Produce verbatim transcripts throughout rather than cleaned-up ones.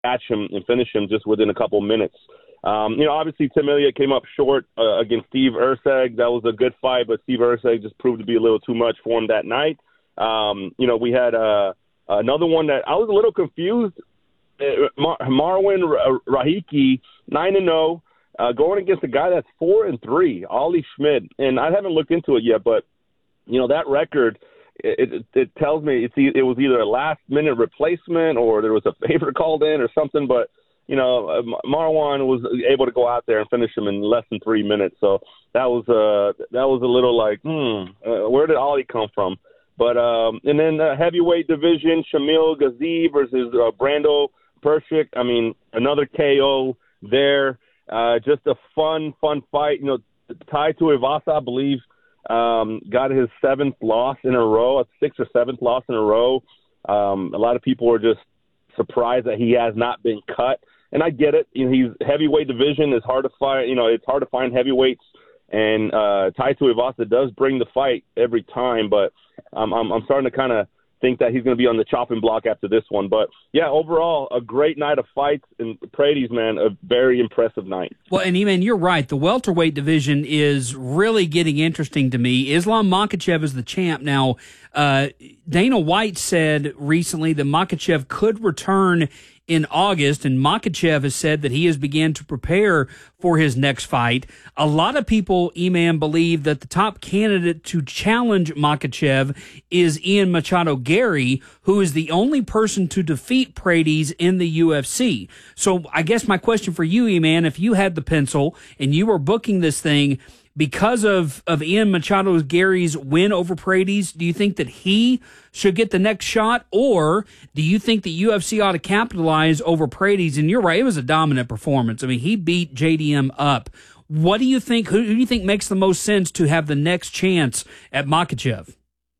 catch him and finish him just within a couple minutes. Um, you know, obviously Tim Elliott came up short uh, against Steve Erceg. That was a good fight, but Steve Erceg just proved to be a little too much for him that night. Um, you know, we had uh, another one that I was a little confused. Uh, Mar- Marwan Rahiki, nine and zero, uh, going against a guy that's four and three, Ollie Schmidt. And I haven't looked into it yet, but you know that record. It, it, it tells me it's e- it was either a last-minute replacement or there was a favor called in or something. But, you know, Marwan was able to go out there and finish him in less than three minutes. So that was uh, that was a little like, hmm, uh, where did Ollie come from? But um, and then the heavyweight division, Shamil Ghazi versus uh, Brando Pershik. I mean, another K O there. Uh, just a fun, fun fight. You know, Tai Tuivasa, I believe, Um, got his seventh loss in a row, a sixth or seventh loss in a row. Um, a lot of people are just surprised that he has not been cut, and I get it. You know, he's heavyweight division is hard to find. You know, it's hard to find heavyweights, and uh, Tai Tuivasa does bring the fight every time. But um, I'm, I'm starting to kind of think that he's going to be on the chopping block after this one. But, yeah, overall, a great night of fights. And Paredes, man, a very impressive night. Well, and, Eman, you're right. The welterweight division is really getting interesting to me. Islam Makhachev is the champ. Now, uh, Dana White said recently that Makhachev could return in August, and Makhachev has said that he has began to prepare for his next fight. A lot of people, Eman, believe that the top candidate to challenge Makhachev is Ian Machado Gary, who is the only person to defeat Paredes in the U F C. So I guess my question for you, Eman, if you had the pencil and you were booking this thing, because of, of Ian Machado Gary's win over Paredes, do you think that he should get the next shot, or do you think the U F C ought to capitalize over Paredes? And you're right, it was a dominant performance. I mean, he beat J D M up. What do you think? Who, who do you think makes the most sense to have the next chance at Makhachev?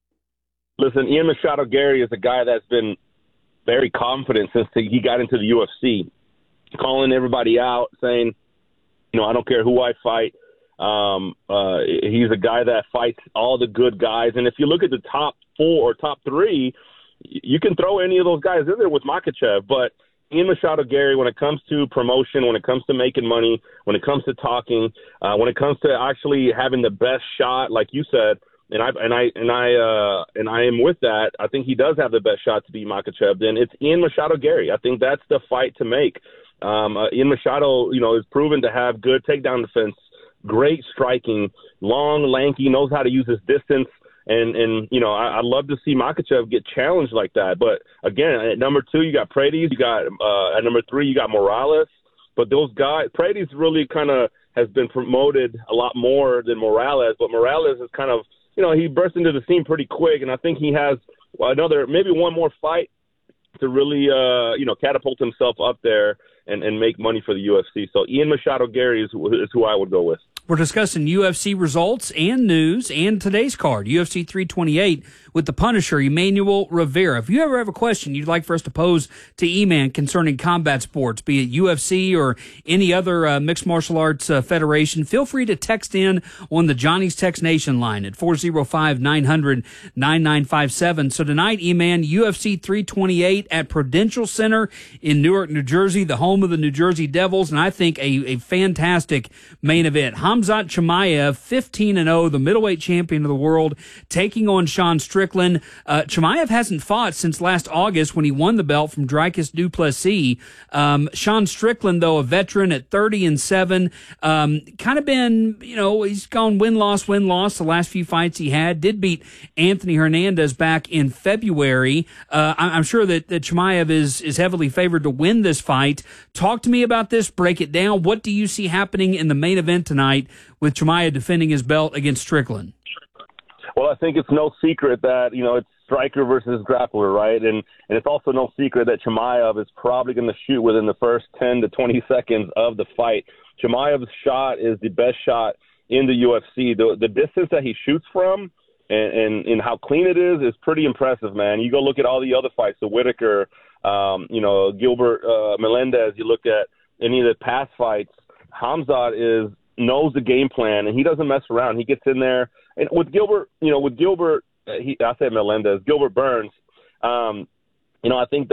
Listen, Ian Machado Gary is a guy that's been very confident since he got into the U F C, calling everybody out, saying, you know, I don't care who I fight. Um, uh, he's a guy that fights all the good guys. And if you look at the top four or top three, you can throw any of those guys in there with Makhachev. But Ian Machado Gary, when it comes to promotion, when it comes to making money, when it comes to talking, uh, when it comes to actually having the best shot, like you said, and I and I and I uh, and I am with that. I think he does have the best shot to beat Makhachev. Then it's Ian Machado Gary. I think that's the fight to make. Um, uh, Ian Machado, you know, is proven to have good takedown defense. Great striking, long, lanky, knows how to use his distance. And, and you know, I, I'd love to see Makhachev get challenged like that. But, again, at number two, you got Paredes. You got uh, at number three, you got Morales. But those guys, Paredes really kind of has been promoted a lot more than Morales. But Morales is kind of, you know, he burst into the scene pretty quick. And I think he has another, maybe one more fight to really, uh, you know, catapult himself up there and, and make money for the U F C. So Ian Machado Gary is, is who I would go with. We're discussing U F C results and news and today's card, U F C three twenty-eight, with the Punisher, Emmanuel Rivera. If you ever have a question you'd like for us to pose to E-Man concerning combat sports, be it U F C or any other uh, mixed martial arts uh, federation, feel free to text in on the Johnny's Text Nation line at four oh five, nine hundred, nine nine five seven. So tonight, E-Man, U F C three twenty-eight at Prudential Center in Newark, New Jersey, the home of the New Jersey Devils, and I think a, a fantastic main event. Khamzat Chimaev, fifteen and oh, the middleweight champion of the world, taking on Sean Strickland. Uh, Chimaev hasn't fought since last August when he won the belt from Dricus du Plessis. Um, Sean Strickland, though, a veteran at thirty and seven, um, kind of been, you know, he's gone win-loss, win-loss the last few fights he had. Did beat Anthony Hernandez back in February. Uh, I'm sure that, that Chimaev is, is heavily favored to win this fight. Talk to me about this. Break it down. What do you see happening in the main event tonight with Chimaev defending his belt against Strickland? Well, I think it's no secret that, you know, it's striker versus grappler, right? And and it's also no secret that Chimaev is probably going to shoot within the first ten to twenty seconds of the fight. Chimaev's shot is the best shot in the U F C. The, the distance that he shoots from and, and, and how clean it is is pretty impressive, man. You go look at all the other fights, the Whitaker, um, you know, Gilbert uh, Melendez, you look at any of the past fights, Khamzat is knows the game plan, and he doesn't mess around. He gets in there. And with Gilbert, you know, with Gilbert, he, I say Melendez, Gilbert Burns, um, you know, I think that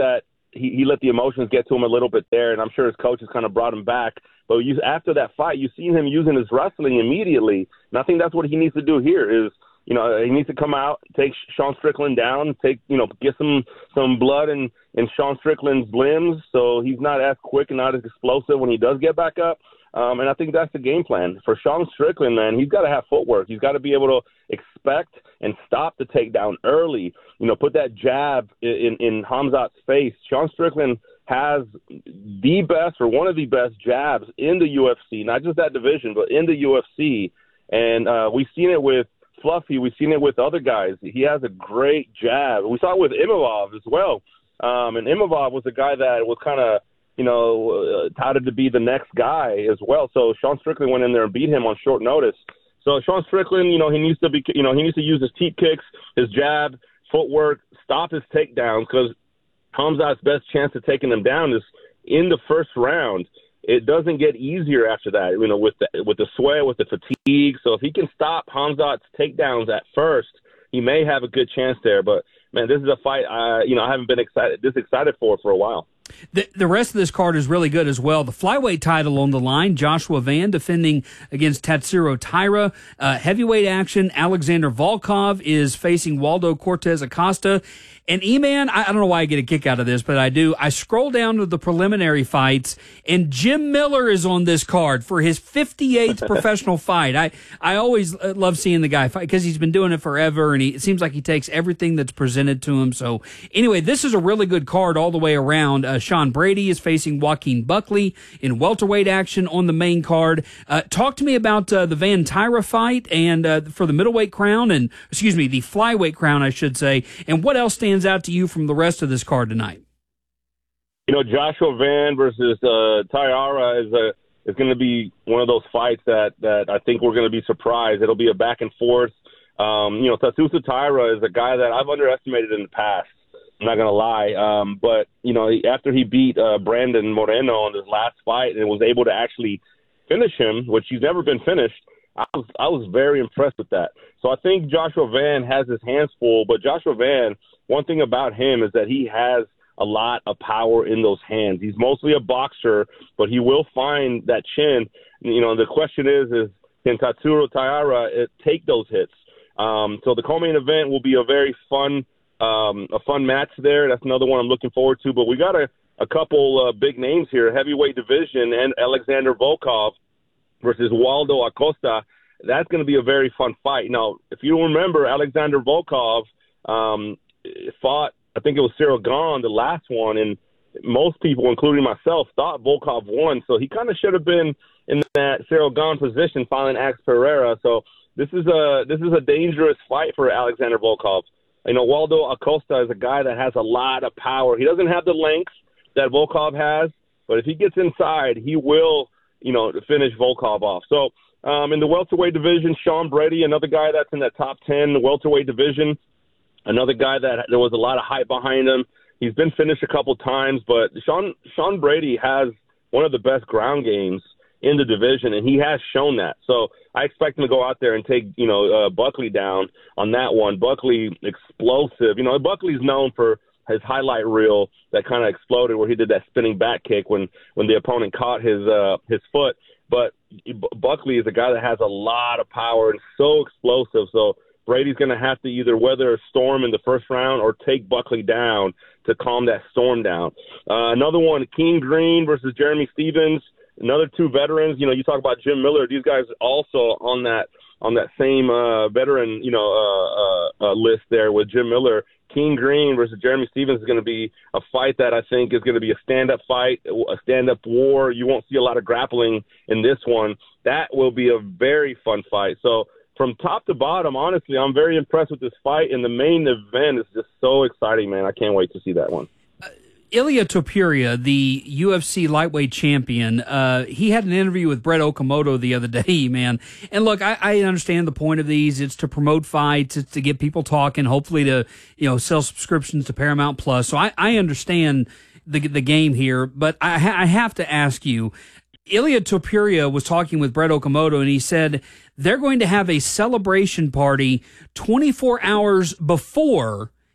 he, he let the emotions get to him a little bit there, and I'm sure his coaches kind of brought him back. But you, after that fight, you see him using his wrestling immediately, and I think that's what he needs to do here is, you know, he needs to come out, take Sean Strickland down, take, you know, get some some blood in, in Sean Strickland's limbs so he's not as quick and not as explosive when he does get back up. Um, and I think that's the game plan. For Sean Strickland, man, he's got to have footwork. He's got to be able to expect and stop the takedown early, you know, put that jab in, in Khamzat's face. Sean Strickland has the best or one of the best jabs in the U F C, not just that division, but in the U F C. And uh, we've seen it with Fluffy. We've seen it with other guys. He has a great jab. We saw it with Imavov as well. Um, and Imavov was a guy that was kind of, you know, uh, touted to be the next guy as well. So Sean Strickland went in there and beat him on short notice. So Sean Strickland, you know, he needs to be, you know, he needs to use his teep kicks, his jab, footwork, stop his takedowns, because Khamzat's best chance of taking him down is in the first round. It doesn't get easier after that, you know, with the, with the sweat, with the fatigue. So if he can stop Khamzat's takedowns at first, he may have a good chance there. But, man, this is a fight, uh, you know, I haven't been excited this excited for for a while. The, the rest of this card is really good as well. The flyweight title on the line, Joshua Van defending against Tatsuro Taira. Uh, heavyweight action, Alexander Volkov is facing Waldo Cortez Acosta. And E-Man, I, I don't know why I get a kick out of this, but I do. I scroll down to the preliminary fights, and Jim Miller is on this card for his fifty-eighth professional fight. I, I always love seeing the guy fight because he's been doing it forever, and he, it seems like he takes everything that's presented to him. So anyway, this is a really good card all the way around. Uh, Sean Brady is facing Joaquin Buckley in welterweight action on the main card. Uh, talk to me about uh, the Van Taira fight and uh, for the middleweight crown, and excuse me, the flyweight crown, I should say, and what else stands out to you from the rest of this card tonight? You know, Joshua Van versus uh, Taira is a is going to be one of those fights that, that I think we're going to be surprised. It'll be a back and forth. Um, you know, Tatsuro Taira is a guy that I've underestimated in the past. I'm not going to lie. Um, but, you know, after he beat uh, Brandon Moreno in his last fight and was able to actually finish him, which he's never been finished, I was I was very impressed with that. So I think Joshua Van has his hands full, but Joshua Van, one thing about him is that he has a lot of power in those hands. He's mostly a boxer, but he will find that chin. You know, the question is, is can Tatsuro Taira take those hits? Um, so the co-main event will be a very fun, um, a fun match there. That's another one I'm looking forward to. But we got a, a couple uh, big names here, heavyweight division, and Alexander Volkov versus Waldo Acosta. That's going to be a very fun fight. Now, if you remember, Alexander Volkov um, fought, I think it was Cyril Gahn, the last one, and most people, including myself, thought Volkov won. So he kind of should have been in that Cyril Gahn position following Alex Pereira. So this is a this is a dangerous fight for Alexander Volkov. You know, Waldo Acosta is a guy that has a lot of power. He doesn't have the length that Volkov has, but if he gets inside, he will, you know, finish Volkov off. So um, in the welterweight division, Sean Brady, another guy that's in that top ten welterweight division, another guy that there was a lot of hype behind him. He's been finished a couple times, but Sean Sean Brady has one of the best ground games in the division, and he has shown that. So I expect him to go out there and take, you know, uh, Buckley down on that one. Buckley, explosive. You know, Buckley's known for his highlight reel that kind of exploded where he did that spinning back kick when, when the opponent caught his uh, his foot. But Buckley is a guy that has a lot of power and so explosive. So Brady's going to have to either weather a storm in the first round or take Buckley down to calm that storm down. Uh, another one, Keane Green versus Jeremy Stevens. Another two veterans. You know, you talk about Jim Miller. These guys also on that on that same uh, veteran, you know, uh, uh, uh, list there with Jim Miller. Keane Green versus Jeremy Stevens is going to be a fight that I think is going to be a stand-up fight, a stand-up war. You won't see a lot of grappling in this one. That will be a very fun fight. So from top to bottom, honestly, I'm very impressed with this fight, and the main event is just so exciting, man. I can't wait to see that one. Ilia Topuria, the U F C lightweight champion, uh, he had an interview with Brett Okamoto the other day, man. And look, I, I understand the point of these. It's to promote fights. It's to get people talking, hopefully to, you know, sell subscriptions to Paramount Plus. So I, I understand the the game here, but I, ha- I have to ask you, Ilia Topuria was talking with Brett Okamoto, and he said they're going to have a celebration party twenty-four hours before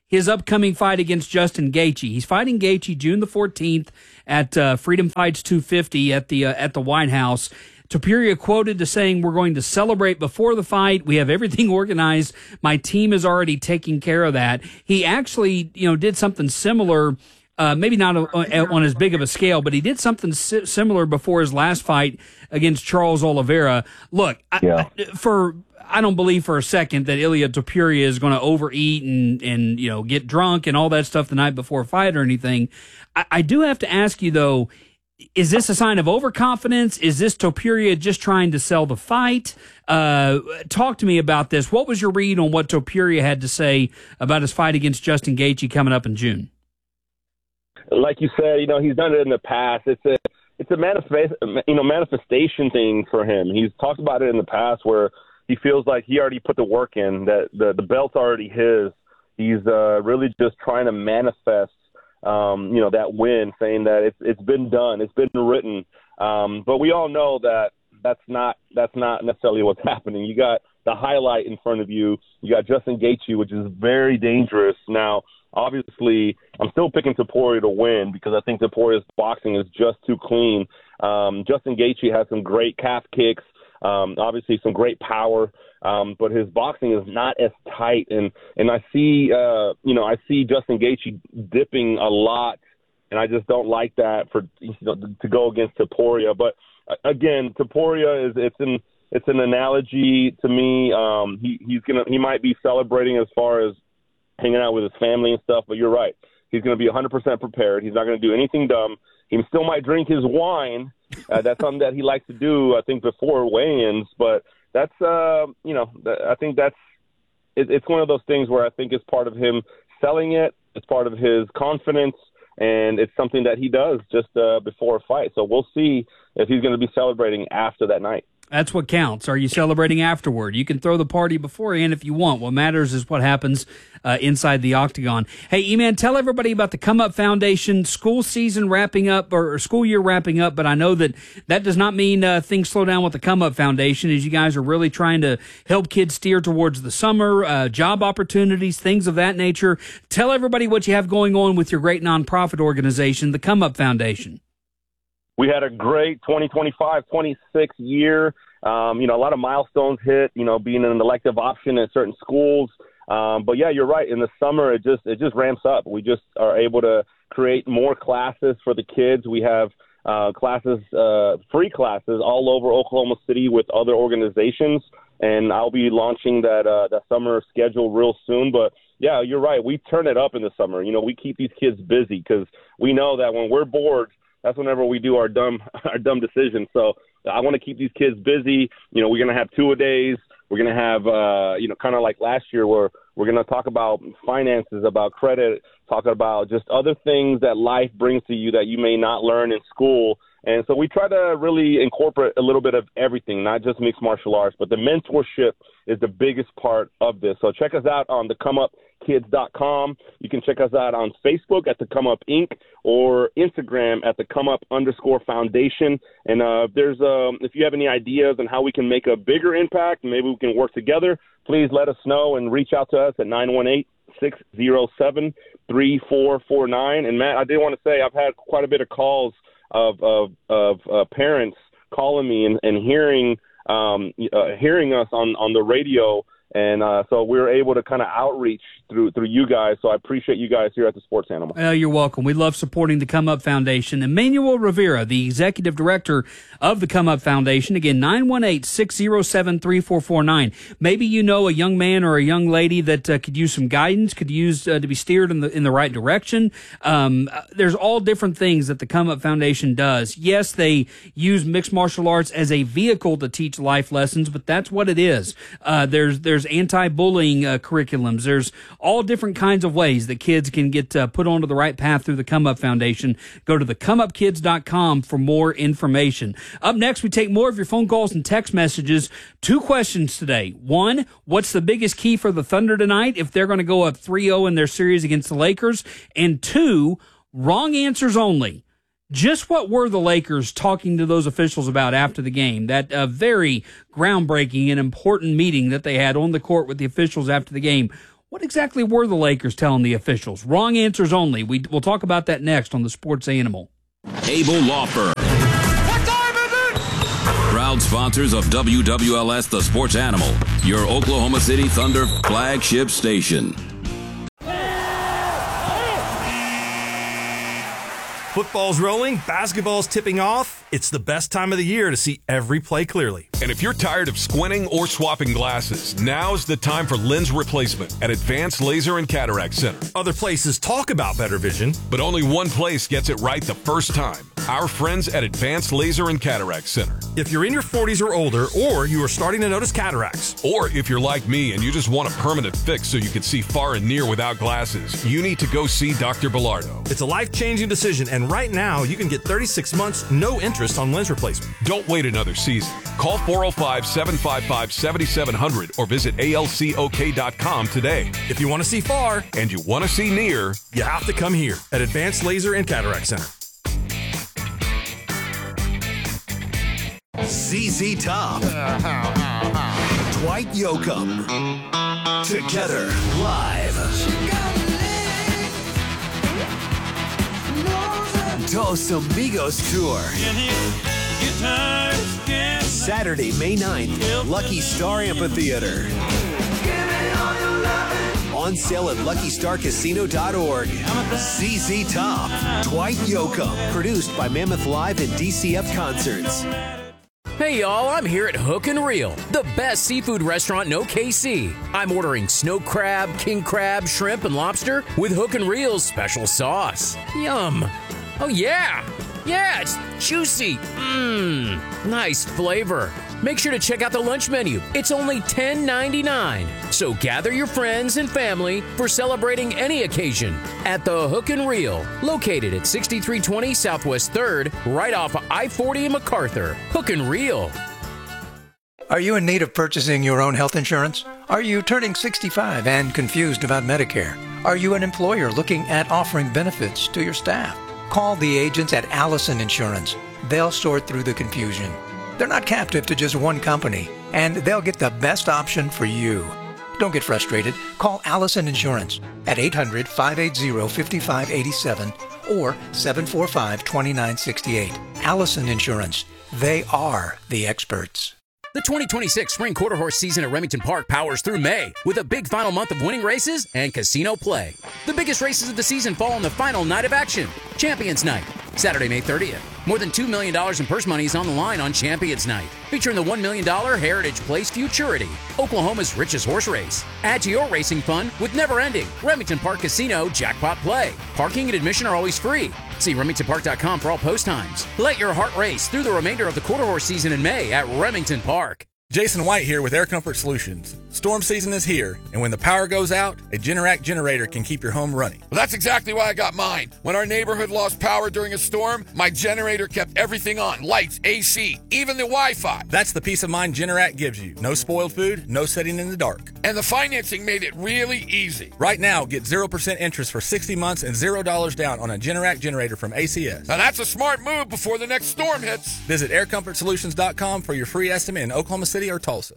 his upcoming fight against Justin Gaethje. He's fighting Gaethje June the fourteenth at uh, Freedom Fights two fifty at the uh, at the White House. Topuria quoted to saying, "We're going to celebrate before the fight. We have everything organized. My team is already taking care of that." He actually, you know, did something similar. Uh, maybe not a, a, on as big of a scale, but he did something si- similar before his last fight against Charles Oliveira. Look, yeah. I, for I don't believe for a second that Ilia Topuria is going to overeat and and you know get drunk and all that stuff the night before a fight or anything. I, I do have to ask you though, is this a sign of overconfidence? Is this Topuria just trying to sell the fight? Uh, talk to me about this. What was your read on what Topuria had to say about his fight against Justin Gaethje coming up in June? Like you said, you know, he's done it in the past. It's a it's a manifest, you know, manifestation thing for him. He's talked about it in the past where he feels like he already put the work in, that the, the belt's already his. He's uh, really just trying to manifest, um, you know, that win, saying that it's it's been done, it's been written. Um, but we all know that that's not that's not necessarily what's happening. You got the highlight in front of you. You got Justin Gaethje, which is very dangerous. Now, obviously, I'm still picking Topuria to win because I think Topuria's boxing is just too clean. Um, Justin Gaethje has some great calf kicks, um, obviously some great power, um, but his boxing is not as tight. And and I see, uh, you know, I see Justin Gaethje dipping a lot, and I just don't like that for you know, to go against Topuria. But uh, again, Topuria is it's an it's an analogy to me. Um, he he's gonna he might be celebrating as far as hanging out with his family and stuff, but you're right. He's going to be one hundred percent prepared. He's not going to do anything dumb. He still might drink his wine. Uh, that's something that he likes to do, I think, before weigh-ins. But that's, uh, you know, I think that's it, it's one of those things where I think it's part of him selling it. It's part of his confidence, and it's something that he does just uh, before a fight. So we'll see if he's going to be celebrating after that night. That's what counts. Are you celebrating afterward? You can throw the party beforehand if you want. What matters is what happens uh, inside the octagon. Hey, E-Man, tell everybody about the Come Up Foundation. School season wrapping up, or school year wrapping up, but I know that that does not mean uh, things slow down with the Come Up Foundation, as you guys are really trying to help kids steer towards the summer, uh, job opportunities, things of that nature. Tell everybody what you have going on with your great nonprofit organization, the Come Up Foundation. We had a great twenty twenty-five twenty-six year. Um, you know, a lot of milestones hit, you know, being an elective option at certain schools. Um, but, yeah, you're right. In the summer, it just it just ramps up. We just are able to create more classes for the kids. We have uh, classes, uh, free classes all over Oklahoma City with other organizations. And I'll be launching that, uh, that summer schedule real soon. But, yeah, you're right. We turn it up in the summer. You know, we keep these kids busy because we know that when we're bored, that's whenever we do our dumb our dumb decisions. So I want to keep these kids busy. You know, we're going to have two-a-days. We're going to have, uh, you know, kind of like last year where we're going to talk about finances, about credit, talk about just other things that life brings to you that you may not learn in school. And so we try to really incorporate a little bit of everything, not just mixed martial arts, but the mentorship is the biggest part of this. So check us out on the come up kids dot com. You can check us out on Facebook at the Come Up Incorporated or Instagram at the Come Up underscore Foundation. And uh, there's um, if you have any ideas on how we can make a bigger impact, maybe we can work together, please let us know and reach out to us at nine one eight, six zero seven, three four four nine. And Matt, I did want to say I've had quite a bit of calls of of, of uh, parents calling me and, and hearing um, uh, hearing us on, on the radio. And uh, so we were able to kind of outreach through through you guys. So I appreciate you guys here at the Sports Animal. Uh, you're welcome. We love supporting the Come Up Foundation. Emmanuel Rivera, the executive director of the Come Up Foundation. Again, nine one eight, six zero seven, three four four nine. Maybe you know a young man or a young lady that uh, could use some guidance, could use uh, to be steered in the in the right direction. Um, there's all different things that the Come Up Foundation does. Yes, they use mixed martial arts as a vehicle to teach life lessons, but that's what it is. Uh, there's there's anti-bullying uh, curriculums. There's all different kinds of ways that kids can get uh, put onto the right path through the Come Up Foundation. Go to the come up kids dot com for more information. Up next, we take more of your phone calls and text messages. Two questions today. One, what's the biggest key for the Thunder tonight if they're going to go up three oh in their series against the Lakers? And two, wrong answers only. Just what were the Lakers talking to those officials about after the game? That uh, very groundbreaking and important meeting that they had on the court with the officials after the game. What exactly were the Lakers telling the officials? Wrong answers only. We, we'll talk about that next on the Sports Animal. Abel Law Firm. What time is it? Proud sponsors of W W L S The Sports Animal, your Oklahoma City Thunder flagship station. Football's rolling, basketball's tipping off. It's the best time of the year to see every play clearly. And if you're tired of squinting or swapping glasses, now's the time for lens replacement at Advanced Laser and Cataract Center. Other places talk about better vision, but only one place gets it right the first time. Our friends at Advanced Laser and Cataract Center. If you're in your forties or older, or you are starting to notice cataracts, or if you're like me and you just want a permanent fix so you can see far and near without glasses, you need to go see Doctor Bilardo. It's a life-changing decision, and right now you can get thirty-six months, no interest on lens replacement. Don't wait another season. Call four oh five, seven five five, seven seven zero zero or visit A L C O K dot com today. If you want to see far and you want to see near, you have to come here at Advanced Laser and Cataract Center. Z Z Top. Dwight Yoakam. Together live. Dos Amigos Tour. Saturday, May ninth, Lucky Star Amphitheater. On sale at lucky star casino dot org. Z Z Top. Dwight Yoakam. Produced by Mammoth Live and D C F Concerts. Hey y'all, I'm here at Hook and Reel, the best seafood restaurant in O K C. I'm ordering snow crab, king crab, shrimp, and lobster with Hook and Reel's special sauce. Yum. Oh yeah. Yeah, it's juicy. Mmm. Nice flavor. Make sure to check out the lunch menu. It's only ten ninety-nine. So gather your friends and family for celebrating any occasion at the Hook and Reel, located at sixty-three twenty Southwest third, right off of I forty in MacArthur. Hook and Reel. Are you in need of purchasing your own health insurance? Are you turning sixty-five and confused about Medicare? Are you an employer looking at offering benefits to your staff? Call the agents at Allison Insurance. They'll sort through the confusion. They're not captive to just one company, and they'll get the best option for you. Don't get frustrated. Call Allison Insurance at eight hundred, five eight zero, five five eight seven or seven four five, two nine six eight. Allison Insurance. They are the experts. The twenty twenty-six Spring Quarter Horse season at Remington Park powers through May with a big final month of winning races and casino play. The biggest races of the season fall on the final night of action, Champions Night, Saturday, May thirtieth. More than two million dollars in purse money is on the line on Champions Night, featuring the one million dollars Heritage Place Futurity, Oklahoma's richest horse race. Add to your racing fun with never-ending Remington Park Casino Jackpot Play. Parking and admission are always free. See Remington Park dot com for all post times. Let your heart race through the remainder of the quarter horse season in May at Remington Park. Jason White here with Air Comfort Solutions. Storm season is here, and when the power goes out, a Generac generator can keep your home running. Well, that's exactly why I got mine. When our neighborhood lost power during a storm, my generator kept everything on. Lights, A C, even the Wi-Fi. That's the peace of mind Generac gives you. No spoiled food, no sitting in the dark. And the financing made it really easy. Right now, get zero percent interest for sixty months and zero dollars down on a Generac generator from A C S. Now that's a smart move before the next storm hits. Visit air comfort solutions dot com for your free estimate in Oklahoma City or Tulsa.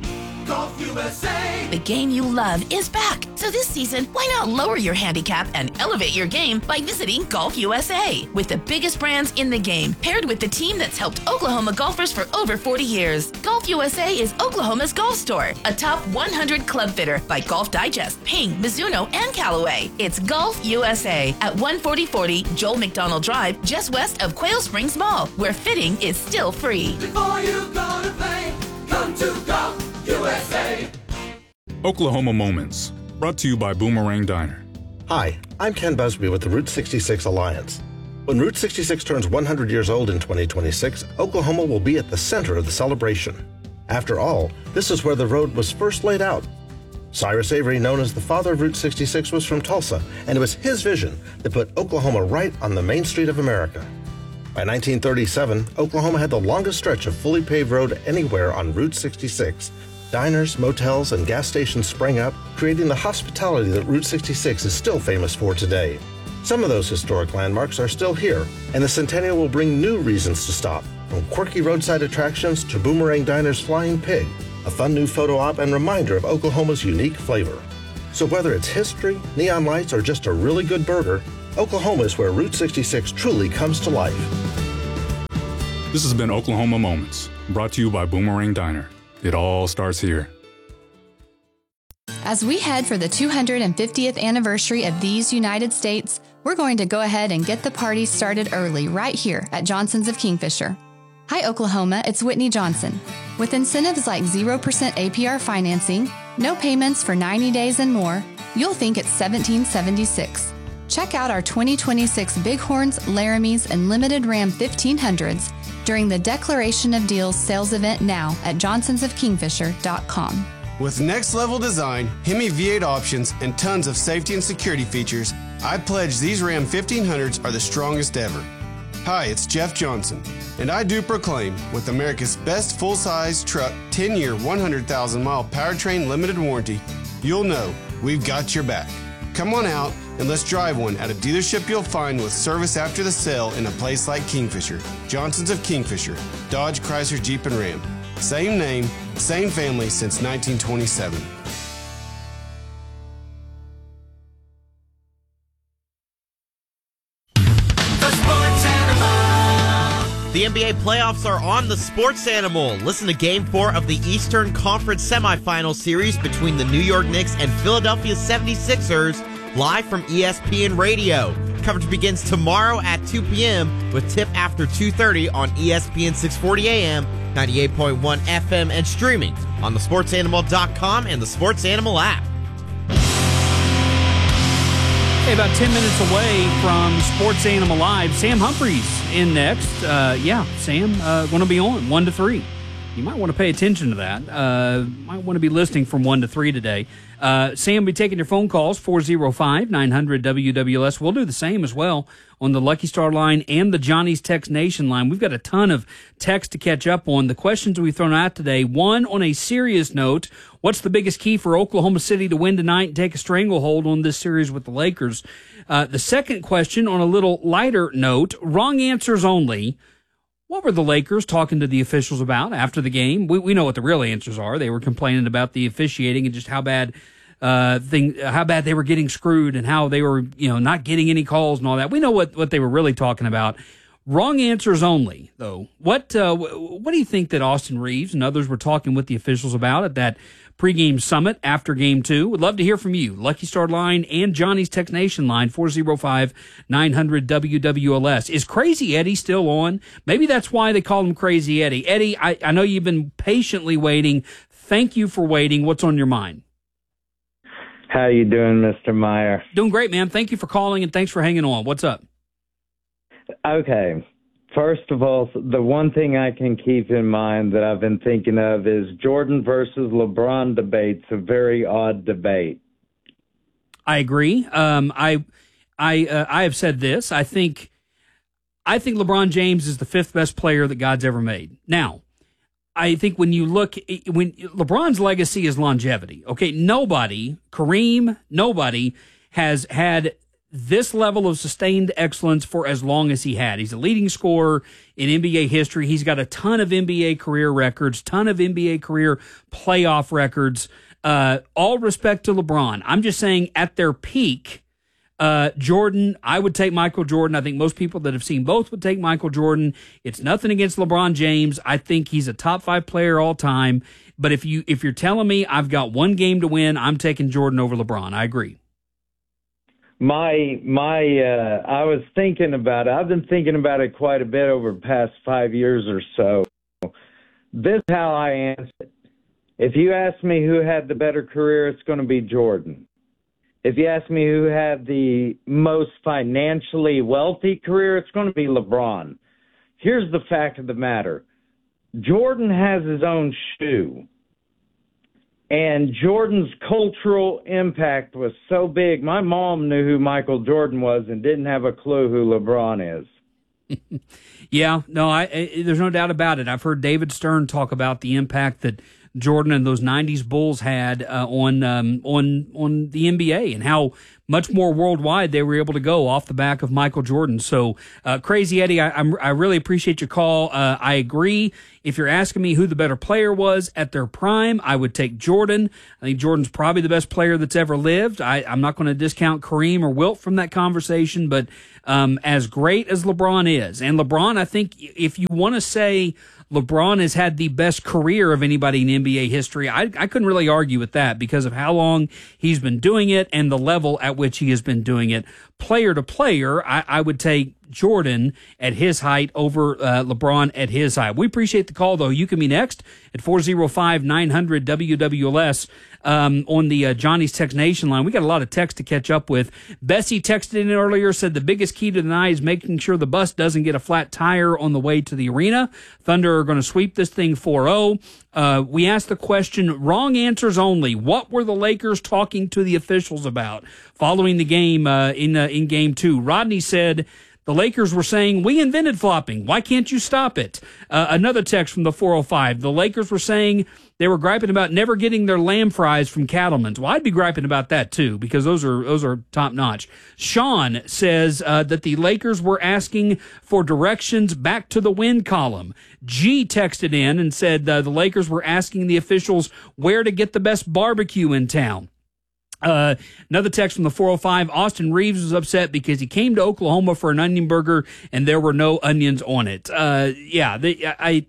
Golf U S A. The game you love is back. So this season, why not lower your handicap and elevate your game by visiting Golf U S A? With the biggest brands in the game, paired with the team that's helped Oklahoma golfers for over forty years. Golf U S A is Oklahoma's golf store, a top one hundred club fitter by Golf Digest, Ping, Mizuno, and Callaway. It's Golf U S A at one forty forty Joel McDonald Drive, just west of Quail Springs Mall, where fitting is still free. Before you go to play, come to Golf U S A. Oklahoma Moments, brought to you by Boomerang Diner. Hi, I'm Ken Busby with the Route sixty-six Alliance. When Route sixty-six turns one hundred years old in twenty twenty-six, Oklahoma will be at the center of the celebration. After all, this is where the road was first laid out. Cyrus Avery, known as the father of Route sixty-six, was from Tulsa, and it was his vision that put Oklahoma right on the main street of America. By nineteen thirty-seven, Oklahoma had the longest stretch of fully paved road anywhere on Route sixty-six. Diners, motels, and gas stations sprang up, creating the hospitality that Route sixty-six is still famous for today. Some of those historic landmarks are still here, and the Centennial will bring new reasons to stop, from quirky roadside attractions to Boomerang Diner's Flying Pig, a fun new photo op and reminder of Oklahoma's unique flavor. So whether it's history, neon lights, or just a really good burger, Oklahoma is where Route sixty-six truly comes to life. This has been Oklahoma Moments, brought to you by Boomerang Diner. It all starts here. As we head for the two hundred fiftieth anniversary of these United States, we're going to go ahead and get the party started early right here at Johnson's of Kingfisher. Hi, Oklahoma, it's Whitney Johnson. With incentives like zero percent A P R financing, no payments for ninety days and more, you'll think it's seventeen seventy-six. Check out our twenty twenty-six Bighorns, Laramies, and Limited Ram fifteen hundreds during the Declaration of Deals sales event now at johnsons of kingfisher dot com. With next-level design, Hemi V eight options, and tons of safety and security features, I pledge these Ram fifteen hundreds are the strongest ever. Hi, it's Jeff Johnson, and I do proclaim, with America's best full-size truck ten-year, one hundred thousand mile powertrain limited warranty, you'll know we've got your back. Come on out and let's drive one at a dealership you'll find with service after the sale in a place like Kingfisher. Johnson's of Kingfisher, Dodge, Chrysler, Jeep, and Ram. Same name, same family since nineteen twenty-seven. The N B A playoffs are on the Sports Animal. Listen to Game four of the Eastern Conference semifinal series between the New York Knicks and Philadelphia seventy-sixers live from E S P N Radio. Coverage begins tomorrow at two p.m. with tip after two thirty on E S P N six forty A M, ninety-eight point one F M, and streaming on the sports animal dot com and the Sports Animal app. Hey, about ten minutes away from Sports Animal Live, Sam Humphreys in next. Uh, yeah, Sam uh, going to be on one to three. You might want to pay attention to that. Uh, might want to be listening from one to three today. Uh, Sam will be taking your phone calls, four oh five, nine hundred, W W L S. We'll do the same as well on the Lucky Star line and the Johnny's Text Nation line. We've got a ton of text to catch up on. The questions we've thrown out today, one on a serious note, what's the biggest key for Oklahoma City to win tonight and take a stranglehold on this series with the Lakers? Uh, the second question on a little lighter note, wrong answers only. What were the Lakers talking to the officials about after the game? We we know what the real answers are. They were complaining about the officiating and just how bad uh thing how bad they were getting screwed and how they were, you know, not getting any calls and all that. We know what, what they were really talking about. Wrong answers only, though. What uh, what do you think that Austin Reeves and others were talking with the officials about at that pregame summit after game two? Would love to hear from you. Lucky Star line and Johnny's Text Nation line, four oh five, nine hundred, W W L S. Is Crazy Eddie still on? Maybe that's why they call him Crazy Eddie. Eddie, I, I know you've been patiently waiting. Thank you for waiting. What's on your mind? How you doing, Mister Meyer? Doing great, man. Thank you for calling, and thanks for hanging on. What's up? Okay. First of all, the one thing I can keep in mind that I've been thinking of is Jordan versus LeBron debate's a very odd debate. I agree. Um, I, I, uh, I have said this. I think, I think LeBron James is the fifth best player that God's ever made. Now, I think when you look, when LeBron's legacy is longevity. Okay, nobody, Kareem, nobody has had this level of sustained excellence for as long as he had. He's a leading scorer in N B A history. He's got a ton of N B A career records, ton of N B A career playoff records. Uh, all respect to LeBron. I'm just saying at their peak, uh, Jordan, I would take Michael Jordan. I think most people that have seen both would take Michael Jordan. It's nothing against LeBron James. I think he's a top five player all time. But if you, if you're telling me I've got one game to win, I'm taking Jordan over LeBron. I agree. My, my, uh, I was thinking about it. I've been thinking about it quite a bit over the past five years or so. This is how I answer it. If you ask me who had the better career, it's going to be Jordan. If you ask me who had the most financially wealthy career, it's going to be LeBron. Here's the fact of the matter. Jordan has his own shoe. And Jordan's cultural impact was so big. My mom knew who Michael Jordan was and didn't have a clue who LeBron is. Yeah, no, I, I, there's no doubt about it. I've heard David Stern talk about the impact that Jordan and those nineties Bulls had uh, on um, on on the N B A and how much more worldwide they were able to go off the back of Michael Jordan. So, uh, Crazy Eddie, I, I'm, I really appreciate your call. Uh, I agree. If you're asking me who the better player was at their prime, I would take Jordan. I think Jordan's probably the best player that's ever lived. I, I'm not going to discount Kareem or Wilt from that conversation, but um, as great as LeBron is, and LeBron, I think if you want to say LeBron has had the best career of anybody in N B A history, I, I couldn't really argue with that because of how long he's been doing it and the level at which he has been doing it. Player to player, I, I would take Jordan at his height over uh, LeBron at his height. We appreciate the call, though. You can be next at four oh five, nine hundred W W L S um, on the uh, Johnny's Text Nation line. We got a lot of text to catch up with. Bessie texted in earlier, said the biggest key to the night is making sure the bus doesn't get a flat tire on the way to the arena. Thunder are going to sweep this thing four oh. Uh, we asked the question, wrong answers only. What were the Lakers talking to the officials about following the game uh, in uh, in game two? Rodney said the Lakers were saying, we invented flopping. Why can't you stop it? Uh, another text from the four oh five. The Lakers were saying they were griping about never getting their lamb fries from Cattleman's. Well, I'd be griping about that too, because those are those are top notch. Sean says uh, that the Lakers were asking for directions back to the win column. G texted in and said uh, the Lakers were asking the officials where to get the best barbecue in town. Uh, another text from the four oh five. Austin Reeves was upset because he came to Oklahoma for an onion burger and there were no onions on it. Uh, yeah, they, I,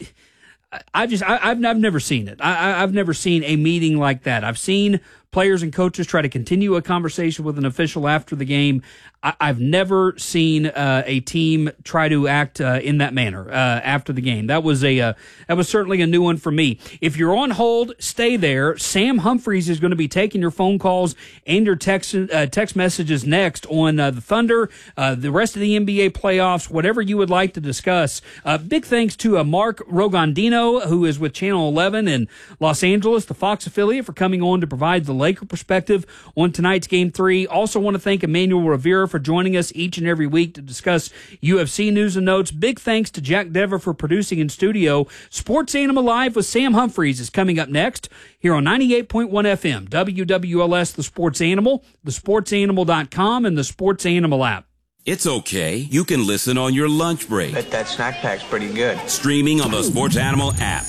I just, I, I've, I've never seen it. I, I've never seen a meeting like that. I've seen players and coaches try to continue a conversation with an official after the game. I, I've never seen uh, a team try to act uh, in that manner uh, after the game. That was a uh, that was certainly a new one for me. If you're on hold, stay there. Sam Humphreys is going to be taking your phone calls and your text uh, text messages next on uh, the Thunder, uh, the rest of the N B A playoffs, whatever you would like to discuss. Uh, big thanks to uh, Mark Rogandino, who is with Channel eleven in Los Angeles, the Fox affiliate, for coming on to provide the Laker perspective on tonight's Game three. Also want to thank Emmanuel Rivera for joining us each and every week to discuss U F C news and notes. Big thanks to Jack Dever for producing in studio. Sports Animal Live with Sam Humphreys is coming up next here on ninety-eight point one F M, W W L S, The Sports Animal, the sports animal dot com, and the Sports Animal app. It's okay. You can listen on your lunch break. Bet that snack pack's pretty good. Streaming on the Sports Animal app.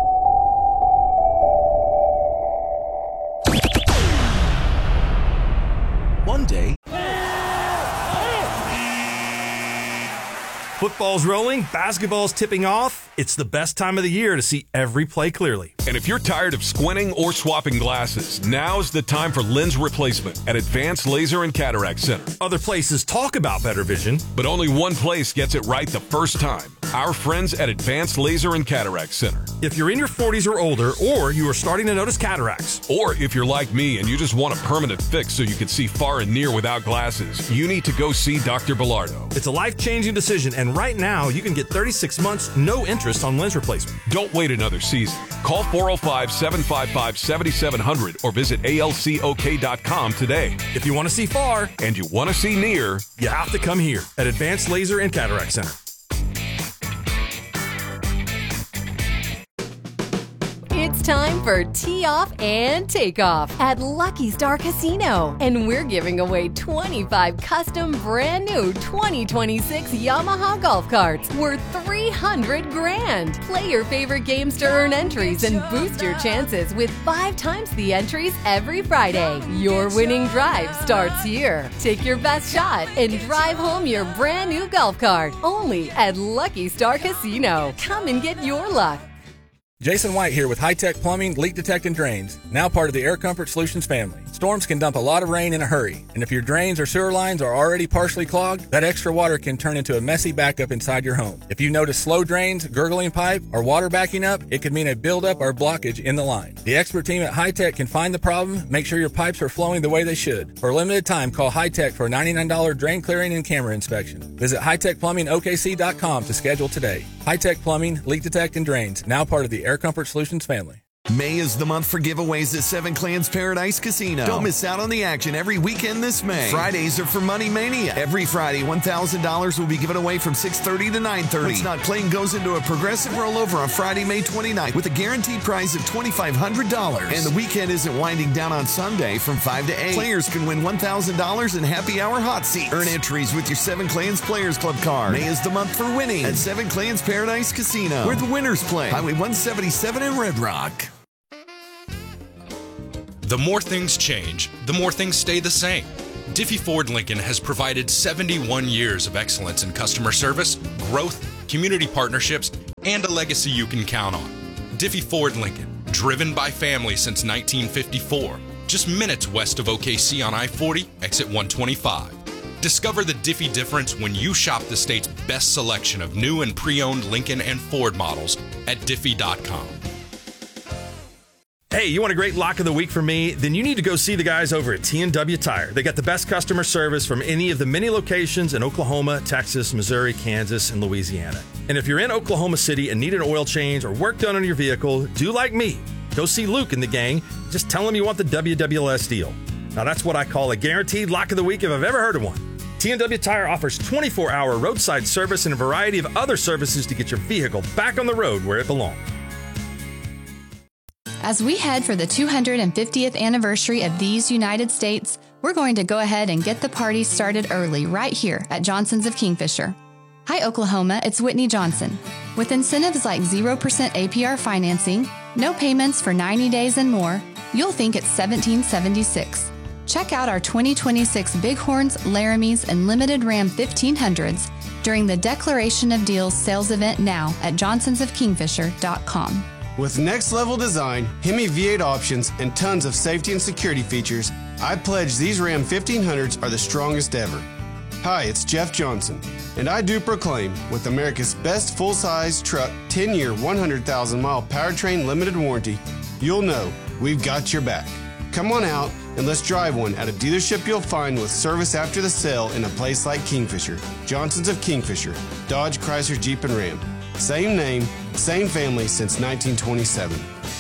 One day, football's rolling, basketball's tipping off. It's the best time of the year to see every play clearly. And if you're tired of squinting or swapping glasses, now's the time for lens replacement at Advanced Laser and Cataract Center. Other places talk about better vision, but only one place gets it right the first time. Our friends at Advanced Laser and Cataract Center. If you're in your forties or older, or you are starting to notice cataracts, or if you're like me and you just want a permanent fix so you can see far and near without glasses, you need to go see Doctor Bilardo. It's a life-changing decision, and right now you can get thirty-six months, no interest on lens replacement. Don't wait another season. Call four oh five, seven five five, seven seven zero zero or visit A L C O K dot com today. If you want to see far and you want to see near, you have to come here at Advanced Laser and Cataract Center. It's time for Tee Off and Takeoff at Lucky Star Casino. And we're giving away twenty-five custom brand new twenty twenty-six Yamaha golf carts worth three hundred grand. Play your favorite games to earn entries and boost your chances with five times the entries every Friday. Your winning drive starts here. Take your best shot and drive home your brand new golf cart. Only at Lucky Star Casino. Come and get your luck. Jason White here with High Tech Plumbing, Leak Detect and Drains, now part of the Air Comfort Solutions family. Storms can dump a lot of rain in a hurry, and if your drains or sewer lines are already partially clogged, that extra water can turn into a messy backup inside your home. If you notice slow drains, gurgling pipe, or water backing up, it could mean a buildup or blockage in the line. The expert team at High Tech can find the problem, make sure your pipes are flowing the way they should. For a limited time, call High Tech for a ninety-nine dollars drain clearing and camera inspection. Visit high tech plumbing O K C dot com to schedule today. High Tech Plumbing, Leak Detect and Drains, now part of the Air Comfort Solutions family. May is the month for giveaways at Seven Clans Paradise Casino. Don't miss out on the action every weekend this May. Fridays are for Money Mania. Every Friday, one thousand dollars will be given away from six thirty to nine thirty. What's not playing goes into a progressive rollover on Friday, May twenty-ninth with a guaranteed prize of twenty-five hundred dollars. And the weekend isn't winding down on Sunday from five to eight. Players can win one thousand dollars in happy hour hot seats. Earn entries with your Seven Clans Players Club card. May is the month for winning at Seven Clans Paradise Casino, where the winners play. Highway one seventy-seven in Red Rock. The more things change, the more things stay the same. Diffie Ford Lincoln has provided seventy-one years of excellence in customer service, growth, community partnerships, and a legacy you can count on. Diffie Ford Lincoln, driven by family since nineteen fifty-four, just minutes west of O K C on I forty, exit one twenty-five. Discover the Diffie difference when you shop the state's best selection of new and pre-owned Lincoln and Ford models at diffie dot com. Hey, you want a great lock of the week from me? Then you need to go see the guys over at T and W Tire. They got the best customer service from any of the many locations in Oklahoma, Texas, Missouri, Kansas, and Louisiana. And if you're in Oklahoma City and need an oil change or work done on your vehicle, do like me. Go see Luke and the gang. Just tell him you want the W W L S deal. Now that's what I call a guaranteed lock of the week if I've ever heard of one. T and W Tire offers twenty-four hour roadside service and a variety of other services to get your vehicle back on the road where it belongs. As we head for the two hundred fiftieth anniversary of these United States, we're going to go ahead and get the party started early right here at Johnson's of Kingfisher. Hi, Oklahoma, it's Whitney Johnson. With incentives like zero percent A P R financing, no payments for ninety days and more, you'll think it's seventeen seventy-six. Check out our twenty twenty-six Bighorns, Laramies, and Limited Ram fifteen hundreds during the Declaration of Deals sales event now at johnsons of kingfisher dot com. With next-level design, Hemi V eight options, and tons of safety and security features, I pledge these Ram fifteen hundreds are the strongest ever. Hi, it's Jeff Johnson, and I do proclaim, with America's best full-size truck ten-year, one hundred thousand mile powertrain limited warranty, you'll know we've got your back. Come on out and let's drive one at a dealership you'll find with service after the sale in a place like Kingfisher. Johnson's of Kingfisher, Dodge, Chrysler, Jeep, and Ram. Same name, same family since nineteen twenty-seven.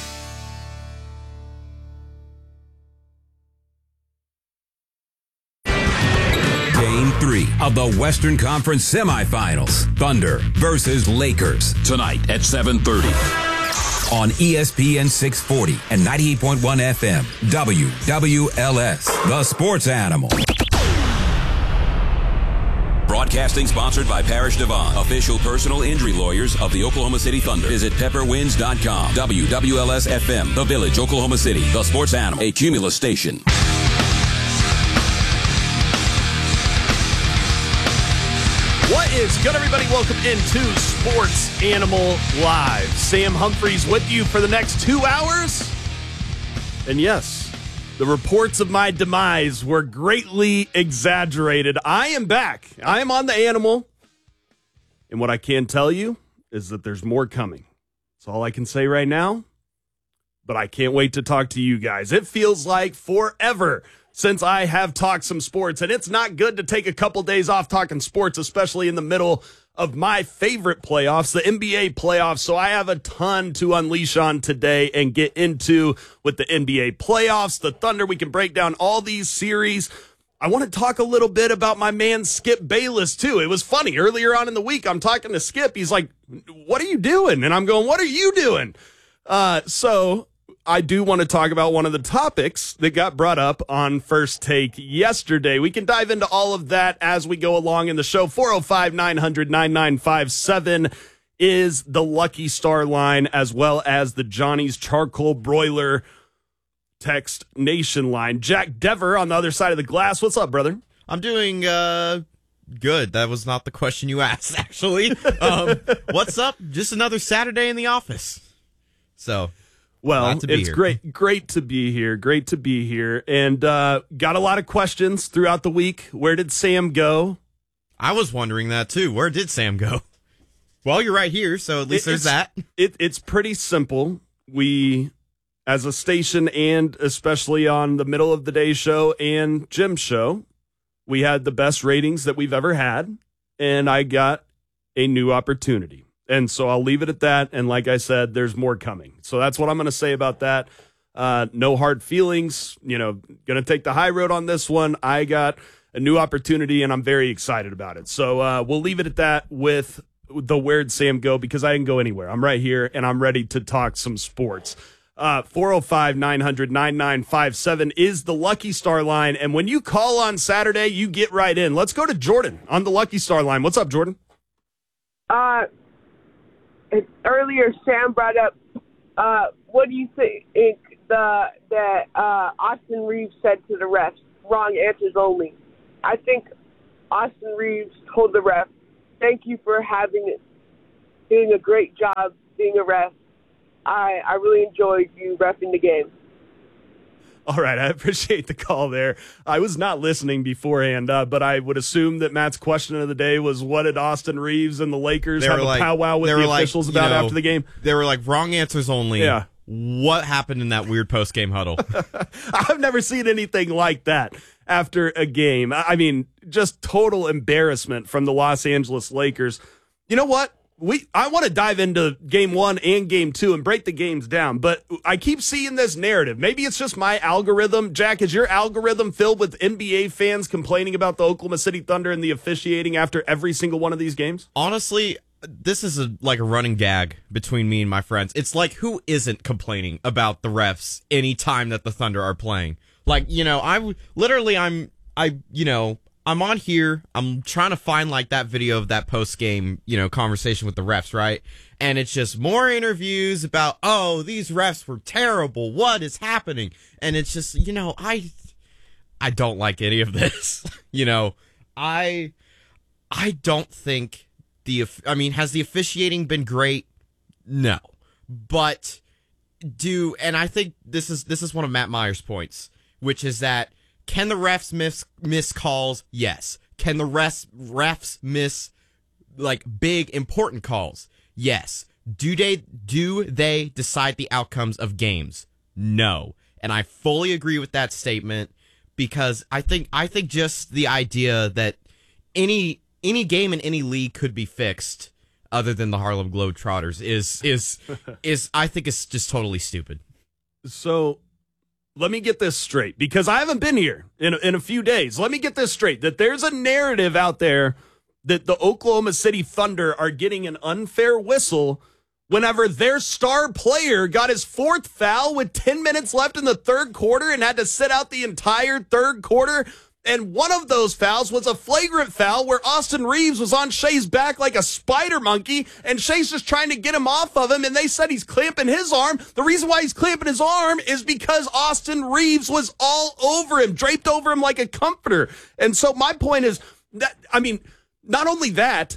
Game three of the Western Conference semifinals. Thunder versus Lakers. Tonight at seven thirty. On E S P N six forty and ninety-eight point one F M. W W L S. The Sports Animal. Broadcasting sponsored by Parrish Devon, official personal injury lawyers of the Oklahoma City Thunder. Visit pepper winds dot com. W W L S F M, The Village, Oklahoma City. The Sports Animal, a Cumulus station. What is good, everybody? Welcome into Sports Animal Live. Sam Humphreys with you for the next two hours. And yes, the reports of my demise were greatly exaggerated. I am back. I am on the animal. And what I can tell you is that there's more coming. That's all I can say right now. But I can't wait to talk to you guys. It feels like forever since I have talked some sports. And it's not good to take a couple days off talking sports, especially in the middle of my favorite playoffs, the N B A playoffs. So I have a ton to unleash on today and get into with the N B A playoffs, the Thunder. We can break down all these series. I want to talk a little bit about my man Skip Bayless, too. It was funny. Earlier on in the week, I'm talking to Skip. He's like, what are you doing? And I'm going, what are you doing? Uh, so I do want to talk about one of the topics that got brought up on First Take yesterday. We can dive into all of that as we go along in the show. four oh five, nine hundred, ninety-nine fifty-seven is the Lucky Star line, as well as the Johnny's Charcoal Broiler text nation line. Jack Dever on the other side of the glass. What's up, brother? I'm doing uh, good. That was not the question you asked, actually. um, what's up? Just another Saturday in the office. So... Well, it's here. great, great to be here. Great to be here. And uh, got a lot of questions throughout the week. Where did Sam go? I was wondering that, too. Where did Sam go? Well, you're right here, so at least it, there's that. It, it's pretty simple. We, as a station, and especially on the middle of the day show and Jim's show, we had the best ratings that we've ever had, and I got a new opportunity. And so I'll leave it at that. And like I said, there's more coming. So that's what I'm going to say about that. Uh, no hard feelings. You know, going to take the high road on this one. I got a new opportunity, and I'm very excited about it. So uh, we'll leave it at that with the Where'd Sam Go, because I didn't go anywhere. I'm right here, and I'm ready to talk some sports. Uh, four oh five, nine hundred, ninety-nine fifty-seven is the Lucky Star line, and when you call on Saturday, you get right in. Let's go to Jordan on the Lucky Star line. What's up, Jordan? Uh, earlier, Sam brought up, uh, what do you think the that uh, Austin Reeves said to the refs? Wrong answers only. I think Austin Reeves told the ref, thank you for having doing a great job being a ref. I, I really enjoyed you reffing the game. All right, I appreciate the call there. I was not listening beforehand, uh, but I would assume that Matt's question of the day was, what did Austin Reeves and the Lakers they have a like, powwow with the officials like, about you know, after the game? They were like, wrong answers only. Yeah. What happened in that weird post-game huddle? I've never seen anything like that after a game. I mean, just total embarrassment from the Los Angeles Lakers. You know what? We I want to dive into game one and game two and break the games down, but I keep seeing this narrative. Maybe it's just my algorithm. Jack, is your algorithm filled with N B A fans complaining about the Oklahoma City Thunder and the officiating after every single one of these games? Honestly, this is a, like a running gag between me and my friends. It's like, who isn't complaining about the refs any time that the Thunder are playing? Like, you know, I literally, I'm, I, you know, I'm on here. I'm trying to find like that video of that post game, you know, conversation with the refs, right? And it's just more interviews about, oh, these refs were terrible. What is happening? And it's just, you know, I, I don't like any of this. you know, I, I don't think the, I mean, has the officiating been great? No, but do, and I think this is this is one of Matt Meyer's points, which is that, can the refs miss miss calls? Yes. Can the refs refs miss like big important calls? Yes. Do they do they decide the outcomes of games? No. And I fully agree with that statement, because I think I think just the idea that any any game in any league could be fixed other than the Harlem Globetrotters is is is I think it's just totally stupid. So let me get this straight, because I haven't been here in a, in a few days. Let me get this straight, that there's a narrative out there that the Oklahoma City Thunder are getting an unfair whistle whenever their star player got his fourth foul with ten minutes left in the third quarter and had to sit out the entire third quarter. And one of those fouls was a flagrant foul where Austin Reeves was on Shea's back like a spider monkey, and Shea's just trying to get him off of him, and they said he's clamping his arm. The reason why he's clamping his arm is because Austin Reeves was all over him, draped over him like a comforter. And so my point is that, I mean, not only that,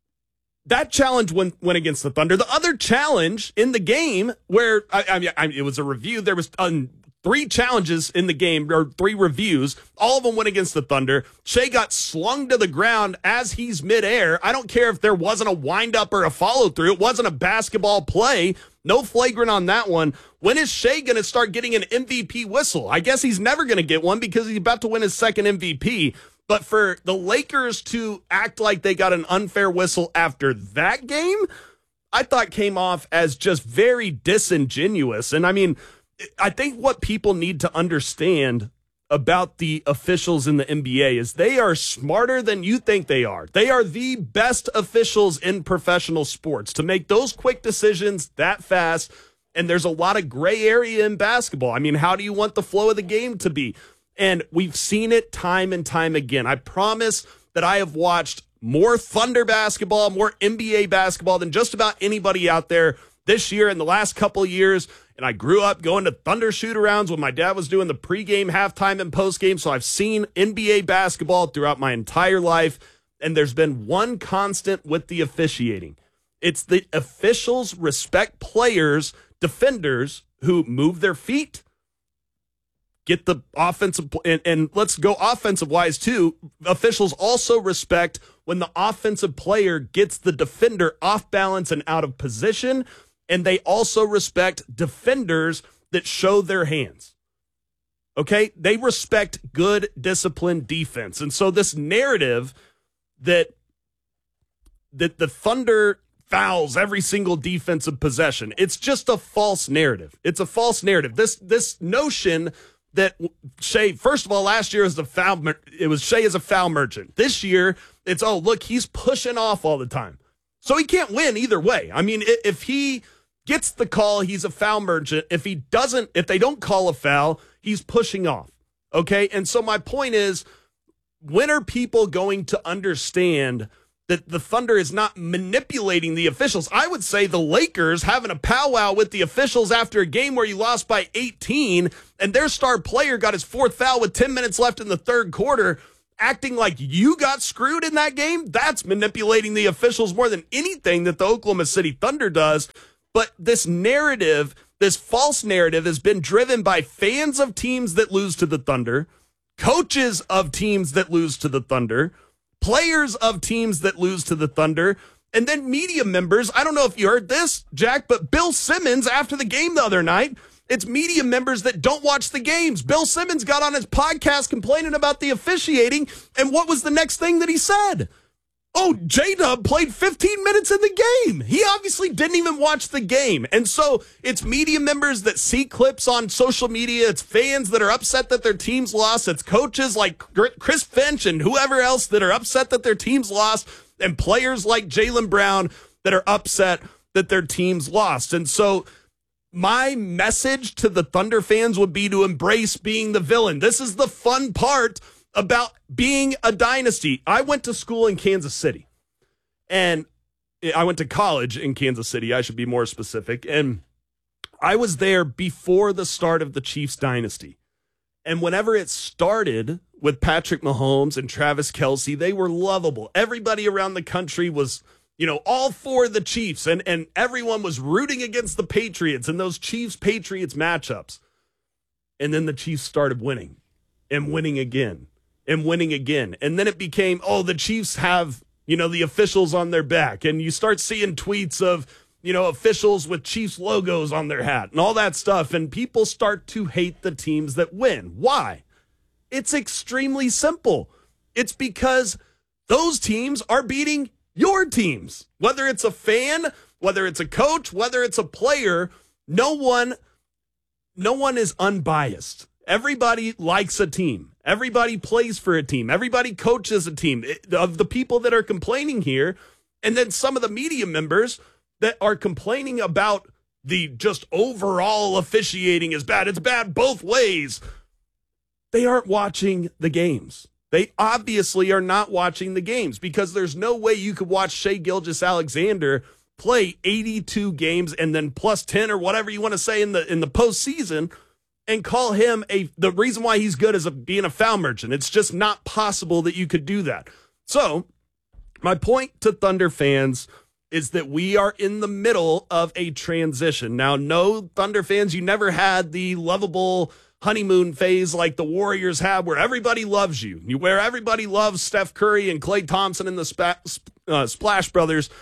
that challenge went, went against the Thunder. The other challenge in the game where, I, I mean, I, it was a review, there was um, three challenges in the game, or three reviews. All of them went against the Thunder. Shea got slung to the ground as he's midair. I don't care if there wasn't a windup or a follow-through. It wasn't a basketball play. No flagrant on that one. When is Shea going to start getting an M V P whistle? I guess he's never going to get one because he's about to win his second M V P. But for the Lakers to act like they got an unfair whistle after that game, I thought came off as just very disingenuous. And I mean, I think what people need to understand about the officials in the N B A is they are smarter than you think they are. They are the best officials in professional sports to make those quick decisions that fast. And there's a lot of gray area in basketball. I mean, how do you want the flow of the game to be? And we've seen it time and time again. I promise that I have watched more Thunder basketball, more N B A basketball than just about anybody out there this year and the last couple of years. And I grew up going to Thunder shoot-arounds when my dad was doing the pregame, halftime, and postgame. So I've seen N B A basketball throughout my entire life. And there's been one constant with the officiating. It's the officials respect players, defenders, who move their feet, get the offensive, and, and let's go offensive-wise, too. Officials also respect when the offensive player gets the defender off balance and out of position. And they also respect defenders that show their hands. Okay? They respect good, disciplined defense. And so this narrative that that the Thunder fouls every single defensive possession. It's just a false narrative. It's a false narrative. This this notion that Shea, first of all, last year was the foul. It was Shea as a foul merchant. This year, it's oh look, he's pushing off all the time, so he can't win either way. I mean, if he gets the call, he's a foul merchant. If he doesn't, if they don't call a foul, he's pushing off. Okay, and so my point is, when are people going to understand that the Thunder is not manipulating the officials? I would say the Lakers having a powwow with the officials after a game where you lost by eighteen and their star player got his fourth foul with ten minutes left in the third quarter, acting like you got screwed in that game. That's manipulating the officials more than anything that the Oklahoma City Thunder does. But this narrative, this false narrative, has been driven by fans of teams that lose to the Thunder, coaches of teams that lose to the Thunder, players of teams that lose to the Thunder, and then media members. I don't know if you heard this, Jack, but Bill Simmons, after the game the other night, it's media members that don't watch the games. Bill Simmons got on his podcast complaining about the officiating, and what was the next thing that he said? Oh, J-Dub played fifteen minutes in the game. He obviously didn't even watch the game. And so it's media members that see clips on social media. It's fans that are upset that their team's lost. It's coaches like Chris Finch and whoever else that are upset that their team's lost, and players like Jaylen Brown that are upset that their team's lost. And so my message to the Thunder fans would be to embrace being the villain. This is the fun part about being a dynasty. I went to school in Kansas City, and I went to college in Kansas City. I should be more specific. And I was there before the start of the Chiefs dynasty. And whenever it started with Patrick Mahomes and Travis Kelce, they were lovable. Everybody around the country was, you know, all for the Chiefs, and, and everyone was rooting against the Patriots in those Chiefs-Patriots matchups. And then the Chiefs started winning and winning again. And winning again. And then it became, oh, the Chiefs have, you know, the officials on their back. And you start seeing tweets of, you know, officials with Chiefs logos on their hat and all that stuff. And people start to hate the teams that win. Why? It's extremely simple. It's because those teams are beating your teams. Whether it's a fan, whether it's a coach, whether it's a player, no one, no one is unbiased. Everybody likes a team. Everybody plays for a team. Everybody coaches a team. It, of the people that are complaining here, and then some of the media members that are complaining about the just overall officiating is bad. It's bad both ways. They aren't watching the games. They obviously are not watching the games, because there's no way you could watch Shai Gilgeous-Alexander play eighty-two games and then plus ten or whatever you want to say in the in the postseason and call him a the reason why he's good is a, being a foul merchant. It's just not possible that you could do that. So my point to Thunder fans is that we are in the middle of a transition. Now, no, Thunder fans, you never had the lovable honeymoon phase like the Warriors had, where everybody loves you, you where everybody loves Steph Curry and Klay Thompson and the Sp- uh, Splash Brothers.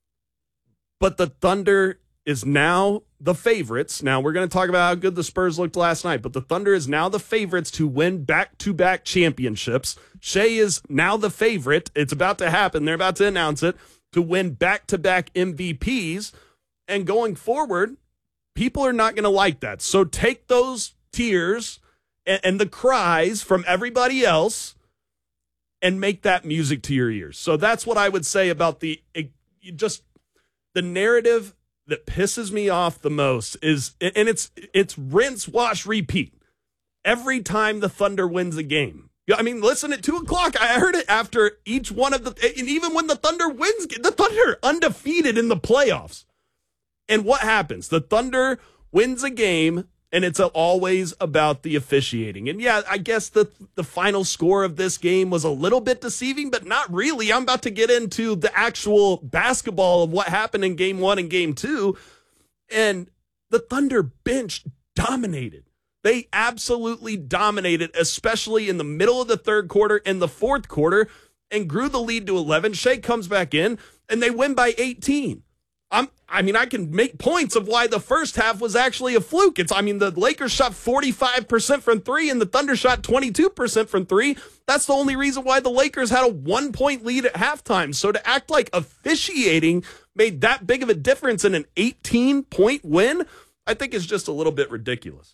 But the Thunder is now the favorites. Now, we're going to talk about how good the Spurs looked last night, but the Thunder is now the favorites to win back-to-back championships. Shai is now the favorite. It's about to happen. They're about to announce it, to win back-to-back M V Ps. And going forward, people are not going to like that. So take those tears and, and the cries from everybody else and make that music to your ears. So that's what I would say about the it, just the narrative that pisses me off the most is, and it's it's rinse, wash, repeat. Every time the Thunder wins a game. I mean, listen, at two o'clock, I heard it after each one of the, and even when the Thunder wins, the Thunder undefeated in the playoffs. And what happens? The Thunder wins a game, and it's always about the officiating. And yeah, I guess the, the final score of this game was a little bit deceiving, but not really. I'm about to get into the actual basketball of what happened in game one and game two. And the Thunder bench dominated. They absolutely dominated, especially in the middle of the third quarter and the fourth quarter, and grew the lead to eleven. Shai comes back in, and they win by eighteen. I'm, I mean, I can make points of why the first half was actually a fluke. It's, I mean, the Lakers shot forty-five percent from three and the Thunder shot twenty-two percent from three. That's the only reason why the Lakers had a one-point lead at halftime. So to act like officiating made that big of a difference in an eighteen-point win, I think is just a little bit ridiculous.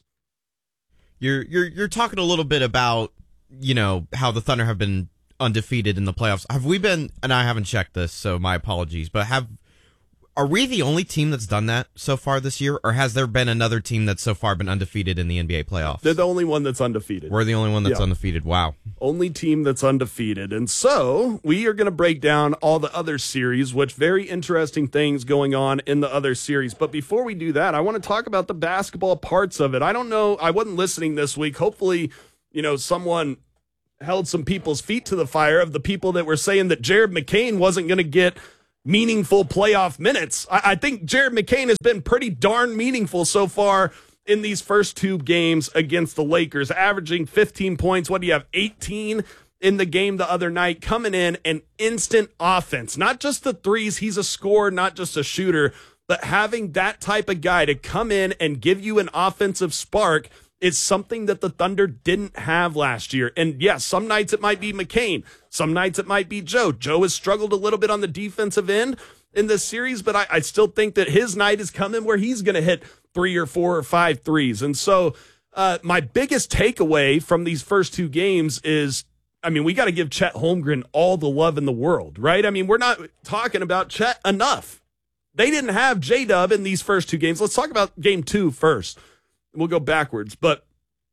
You're you're you're talking a little bit about, you know, how the Thunder have been undefeated in the playoffs. Have we been, and I haven't checked this, so my apologies, but have Are we the only team that's done that so far this year, or has there been another team that's so far been undefeated in the N B A playoffs? They're the only one that's undefeated. We're the only one that's yeah. undefeated. Wow. Only team that's undefeated. And so we are going to break down all the other series, which very interesting things going on in the other series. But before we do that, I want to talk about the basketball parts of it. I don't know. I wasn't listening this week. Hopefully, you know, someone held some people's feet to the fire of the people that were saying that Jared McCain wasn't going to get meaningful playoff minutes. I, I think Jared McCain has been pretty darn meaningful so far in these first two games against the Lakers, averaging fifteen points. What do you have, eighteen in the game the other night, coming in an instant offense. Not just the threes, he's a scorer, not just a shooter, but having that type of guy to come in and give you an offensive spark is something that the Thunder didn't have last year. And yes, some nights it might be McCain. Some nights it might be Joe. Joe has struggled a little bit on the defensive end in this series, but I, I still think that his night is coming where he's going to hit three or four or five threes. And so uh, my biggest takeaway from these first two games is, I mean, we got to give Chet Holmgren all the love in the world, right? I mean, we're not talking about Chet enough. They didn't have J-Dub in these first two games. Let's talk about game two first. We'll go backwards. But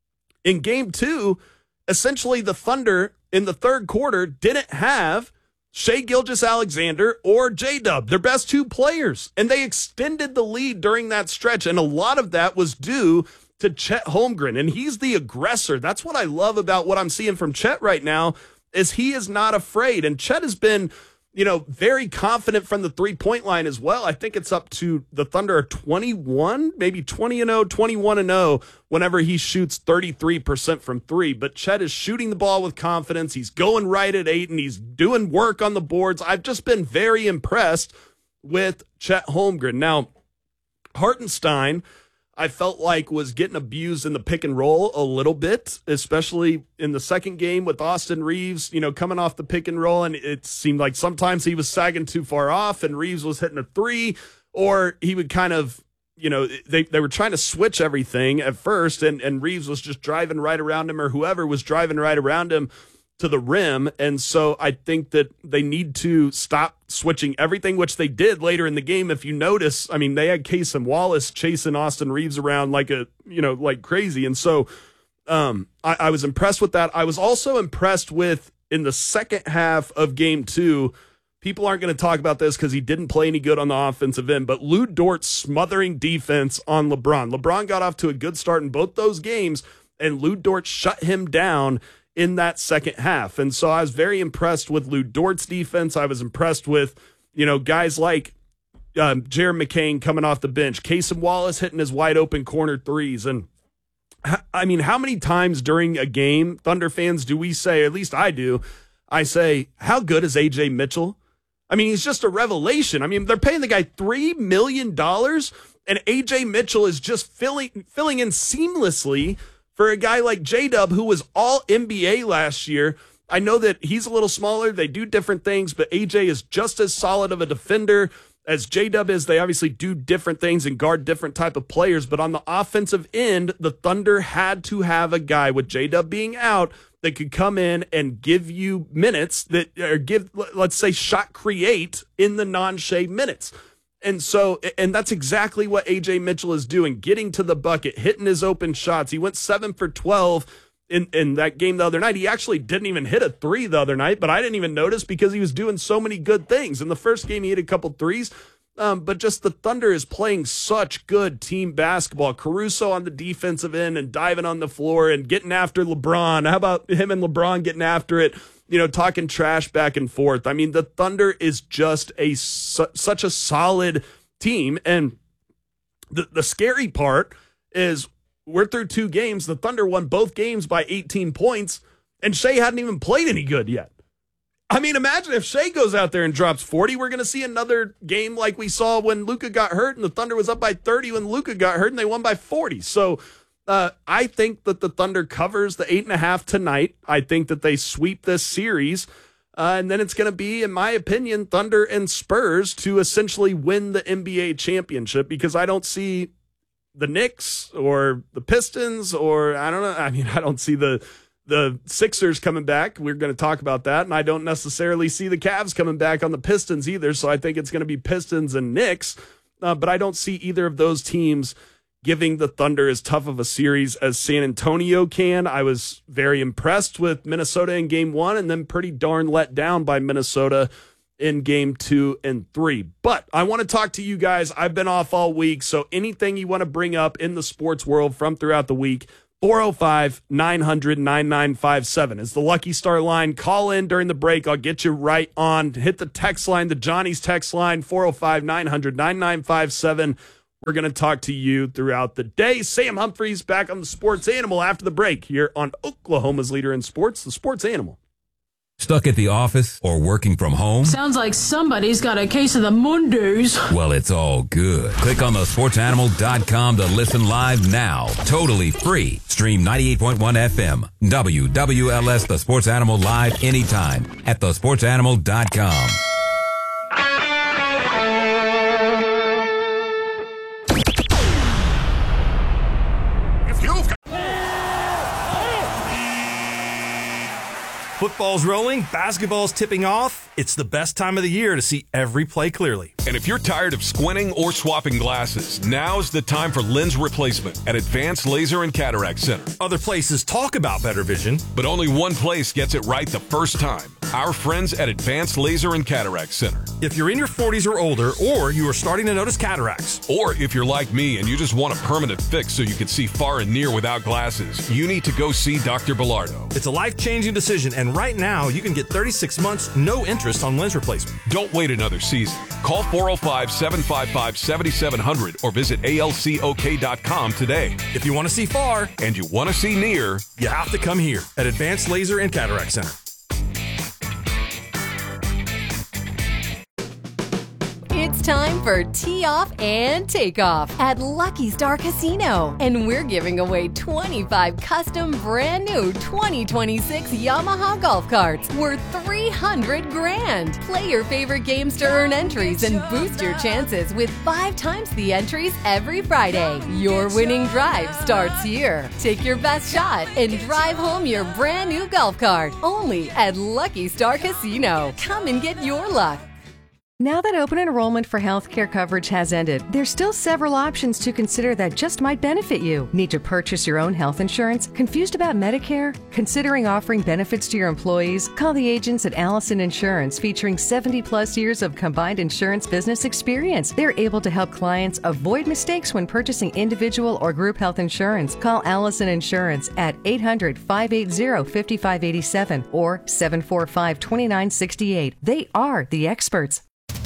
in game two, essentially the Thunder in the third quarter didn't have Shai Gilgeous-Alexander or J-Dub, their best two players. And they extended the lead during that stretch. And a lot of that was due to Chet Holmgren. And he's the aggressor. That's what I love about what I'm seeing from Chet right now, is he is not afraid. And Chet has been, you know, very confident from the three-point line as well. I think it's up to the Thunder are twenty-one, maybe twenty and oh, twenty-one and oh whenever he shoots thirty-three percent from three. But Chet is shooting the ball with confidence. He's going right at eight, and he's doing work on the boards. I've just been very impressed with Chet Holmgren. Now, Hartenstein, I felt like was getting abused in the pick and roll a little bit, especially in the second game with Austin Reeves, you know, coming off the pick and roll. And it seemed like sometimes he was sagging too far off and Reeves was hitting a three, or he would kind of, you know, they, they were trying to switch everything at first, and, and Reeves was just driving right around him, or whoever was driving right around him to the rim. And so I think that they need to stop switching everything, which they did later in the game. If you notice, I mean, they had Cason Wallace chasing Austin Reeves around like a, you know, like crazy. And so um, I, I was impressed with that. I was also impressed with, in the second half of game two, people aren't going to talk about this because he didn't play any good on the offensive end, but Lou Dort smothering defense on LeBron. LeBron got off to a good start in both those games, and Lou Dort shut him down in that second half. And so I was very impressed with Lou Dort's defense. I was impressed with, you know, guys like um, Jared McCain coming off the bench, Cason Wallace hitting his wide open corner threes. And I mean, how many times during a game, Thunder fans, do we say, at least I do, I say, how good is A J Mitchell? I mean, he's just a revelation. I mean, they're paying the guy three million dollars, and A J Mitchell is just filling, filling in seamlessly for a guy like J-Dub, who was all N B A last year. I know that he's a little smaller. They do different things, but A J is just as solid of a defender as J-Dub is. They obviously do different things and guard different type of players, but on the offensive end, the Thunder had to have a guy, with J-Dub being out, that could come in and give you minutes that, or give, let's say, shot create in the non-Shai minutes. And so, and that's exactly what A J Mitchell is doing, getting to the bucket, hitting his open shots. He went seven for twelve in, in that game the other night. He actually didn't even hit a three the other night, but I didn't even notice because he was doing so many good things. In the first game, he hit a couple threes, um, but just the Thunder is playing such good team basketball. Caruso on the defensive end and diving on the floor and getting after LeBron. How about him and LeBron getting after it? You know, talking trash back and forth. I mean, the Thunder is just a su- such a solid team. And the, the scary part is we're through two games. The Thunder won both games by eighteen points, and Shai hadn't even played any good yet. I mean, imagine if Shea goes out there and drops forty. We're going to see another game like we saw when Luka got hurt and the Thunder was up by thirty when Luka got hurt and they won by forty. So uh, I think that the Thunder covers the eight and a half tonight. I think that they sweep this series. Uh, and then it's going to be, in my opinion, Thunder and Spurs to essentially win the N B A championship, because I don't see the Knicks or the Pistons or I don't know. I mean, I don't see the the Sixers coming back. We're going to talk about that. And I don't necessarily see the Cavs coming back on the Pistons either. So I think it's going to be Pistons and Knicks. Uh, but I don't see either of those teams giving the Thunder as tough of a series as San Antonio can. I was very impressed with Minnesota in game one and then pretty darn let down by Minnesota in game two and three. But I want to talk to you guys. I've been off all week, so anything you want to bring up in the sports world from throughout the week, four oh five, nine hundred, ninety-nine fifty-seven is the Lucky Star line. Call in during the break. I'll get you right on. Hit the text line, the Johnny's text line, four oh five, nine hundred, ninety-nine fifty-seven. We're going to talk to you throughout the day. Sam Humphreys back on the Sports Animal after the break here on Oklahoma's leader in sports, the Sports Animal. Stuck at the office or working from home? Sounds like somebody's got a case of the Mondays. Well, it's all good. Click on the sports animal dot com to listen live now. Totally free. Stream ninety-eight point one F M. W W L S The Sports Animal live anytime at the sports animal dot com. Football's rolling, basketball's tipping off. It's the best time of the year to see every play clearly. And if you're tired of squinting or swapping glasses, now's the time for lens replacement at Advanced Laser and Cataract Center. Other places talk about better vision, but only one place gets it right the first time. Our friends at Advanced Laser and Cataract Center. If you're in your forties or older, or you are starting to notice cataracts, or if you're like me and you just want a permanent fix so you can see far and near without glasses, you need to go see Doctor Bilardo. It's a life-changing decision, and right now you can get thirty-six months, no interest on lens replacement. Don't wait another season. Call four oh five, seven five five, seven seven zero zero or visit A L C O K dot com today. If you want to see far and you want to see near, you have to come here at Advanced Laser and Cataract Center. It's time for Tee Off and Takeoff at Lucky Star Casino. And we're giving away twenty-five custom brand new twenty twenty-six Yamaha golf carts worth three hundred grand. Play your favorite games to earn entries and boost your chances with five times the entries every Friday. Your winning drive starts here. Take your best shot and drive home your brand new golf cart only at Lucky Star Casino. Come and get your luck. Now that open enrollment for healthcare coverage has ended, there's still several options to consider that just might benefit you. Need to purchase your own health insurance? Confused about Medicare? Considering offering benefits to your employees? Call the agents at Allison Insurance, featuring seventy plus years of combined insurance business experience. They're able to help clients avoid mistakes when purchasing individual or group health insurance. Call Allison Insurance at eight hundred, five eight zero, five five eight seven or seven four five, two nine six eight. They are the experts.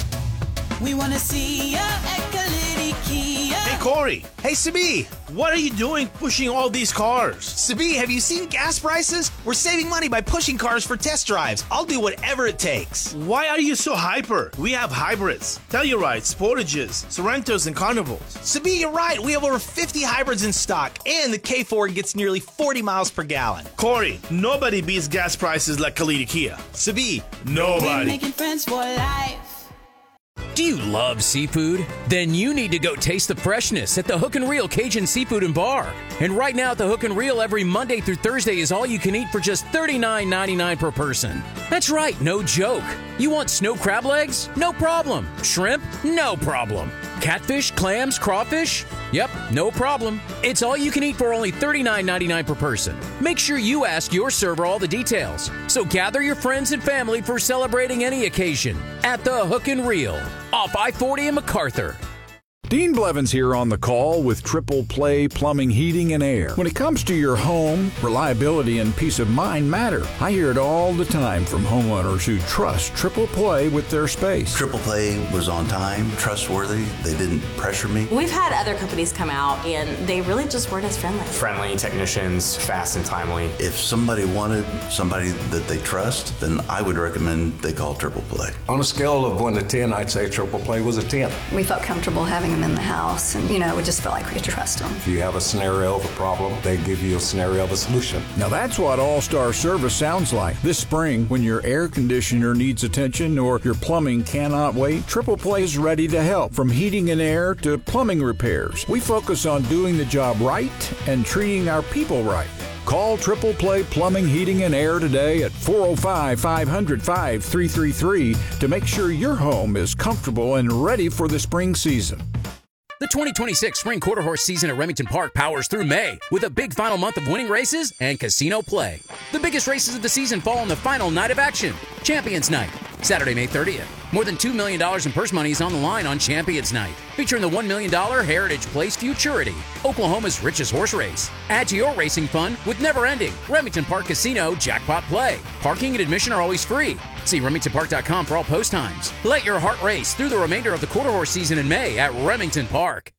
We want to see ya at Kalidi Kia. Hey, Corey. Hey, Sabi. What are you doing pushing all these cars? Sabi, have you seen gas prices? We're saving money by pushing cars for test drives. I'll do whatever it takes. Why are you so hyper? We have hybrids, Tellurides, Sportages, Sorrentos, and Carnivals. Sabi, you're right. We have over fifty hybrids in stock, and the K four gets nearly forty miles per gallon. Corey, nobody beats gas prices like Kalidi Kia. Sabi, nobody. We're making friends for life. Do you love seafood? Then you need to go taste the freshness at the Hook and Reel Cajun Seafood and Bar. And right now at the Hook and Reel, every Monday through Thursday is all you can eat for just thirty-nine ninety-nine per person. That's right, no joke. You want snow crab legs? No problem. Shrimp? No problem. Catfish, clams, crawfish? Yep, no problem. It's all you can eat for only thirty-nine ninety-nine per person. Make sure you ask your server all the details. So gather your friends and family for celebrating any occasion at the Hook and Reel off I forty in MacArthur. Dean Blevins here on the call with Triple Play Plumbing, Heating, and Air. When it comes to your home, reliability and peace of mind matter. I hear it all the time from homeowners who trust Triple Play with their space. Triple Play was on time, trustworthy. They didn't pressure me. We've had other companies come out, and they really just weren't as friendly. Friendly technicians, fast and timely. If somebody wanted somebody that they trust, then I would recommend they call Triple Play. On a scale of one to ten, I'd say Triple Play was a ten. We felt comfortable having them in the house, and you know, we just felt like we could trust them. If you have a scenario of a problem, they give you a scenario of a solution. Now that's what All-Star Service sounds like. This spring, when your air conditioner needs attention or your plumbing cannot wait, Triple Play is ready to help. From heating and air to plumbing repairs, we focus on doing the job right and treating our people right. Call Triple Play Plumbing, Heating, and Air today at four oh five, five hundred, five three three three to make sure your home is comfortable and ready for the spring season. The twenty twenty-six Spring Quarter Horse season at Remington Park powers through May with a big final month of winning races and casino play. The biggest races of the season fall on the final night of action, Champions Night, Saturday, May thirtieth. More than two million dollars in purse money is on the line on Champions Night, featuring the one million dollars Heritage Place Futurity, Oklahoma's richest horse race. Add to your racing fun with never-ending Remington Park Casino Jackpot Play. Parking and admission are always free. See Remington Park dot com for all post times. Let your heart race through the remainder of the Quarter Horse season in May at Remington Park.